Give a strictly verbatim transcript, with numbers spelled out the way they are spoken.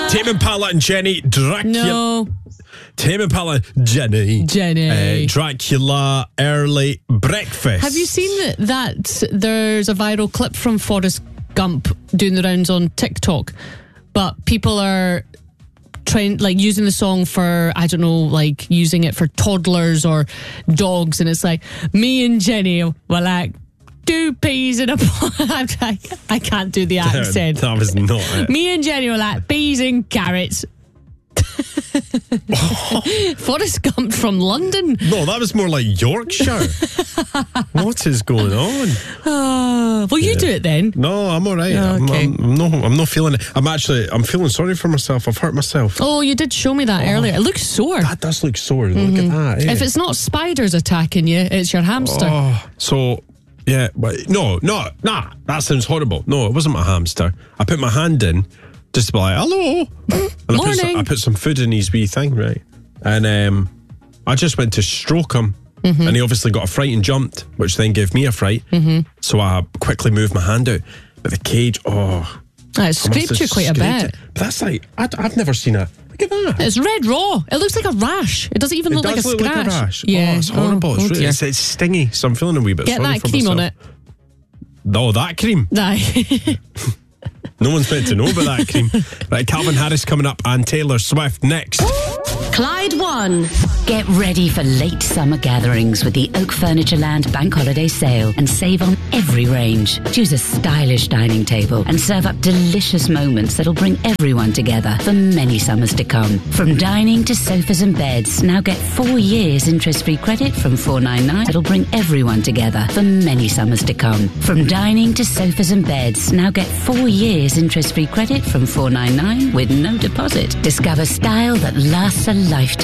Tame Impala and Jenny, Dracula. No. Tame Impala, Jenny. Jenny. Uh, Dracula, Early Breakfast. Have you seen that, that there's a viral clip from Forrest Gump doing the rounds on TikTok, but people are trying, like, using the song for, I don't know, like using it for toddlers or dogs, and it's like, me and Jenny were like two peas in a pot. I, I can't do the accent. That was not it. Me and Jenny were like peas and carrots. Forrest Gump from London. No, that was more like Yorkshire. What is going on? Uh, well, you Yeah. do it then. No, I'm all right. Oh, I'm, okay. I'm, I'm no, I'm not feeling it. I'm actually, I'm feeling sorry for myself. I've hurt myself. Oh, you did show me that earlier. It looks sore. That does look sore. Look at that. eh? If it's not spiders attacking you, it's your hamster. Oh, so yeah, but no, no, nah. That sounds horrible. No, it wasn't my hamster. I put my hand in just to be like, hello, and I put, some, Morning. I put some food in his wee thing, right? And um, I just went to stroke him, Mm-hmm. and he obviously got a fright and jumped, which then gave me a fright. Mm-hmm. So I quickly moved my hand out, but the cage, oh, Ah, it I must scraped have you quite a scraped bit. it. But that's like, I, I've never seen a. Look at that. It's red raw. It looks like a rash. It doesn't even It look does like a look scratch. like a rash. Yeah, Oh, it's horrible. Oh, it's, oh really, dear. it's, it's stingy, so I'm feeling a wee bit Get sorry that for cream myself. on it. No, that cream. Aye. No one's meant to know about that cream. Right, Calvin Harris coming up and Taylor Swift next. Clyde One. Get ready for late summer gatherings with the Oak Furniture Land Bank Holiday Sale and save on every range. Choose a stylish dining table and serve up delicious moments that'll bring everyone together for many summers to come. From dining to sofas and beds, now get four years interest-free credit from four ninety-nine. That'll bring everyone together for many summers to come. From dining to sofas and beds, now get four years interest-free credit from four ninety-nine with no deposit. Discover style that lasts a lifetime.